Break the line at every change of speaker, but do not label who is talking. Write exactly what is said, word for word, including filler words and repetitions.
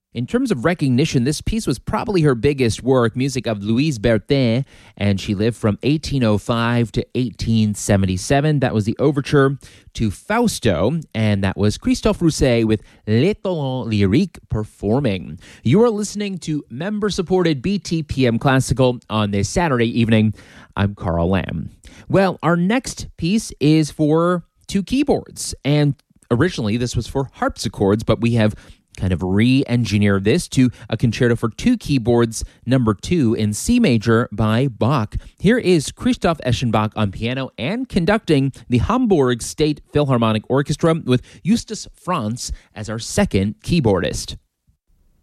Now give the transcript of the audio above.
In terms of recognition, this piece was probably her biggest work, music of Louise Bertin, and she lived from eighteen oh five to eighteen seventy-seven. That was the overture to Fausto, and that was Christophe Rousset with Les Talents Lyriques performing. You are listening to member-supported B T P M Classical on this Saturday evening. I'm Carl Lamb. Well, our next piece is for two keyboards, and originally this was for harpsichords, but we have kind of re-engineer this to a concerto for two keyboards, number two in C major by Bach. Here is Christoph Eschenbach on piano and conducting the Hamburg State Philharmonic Orchestra with Justus Franz as our second keyboardist.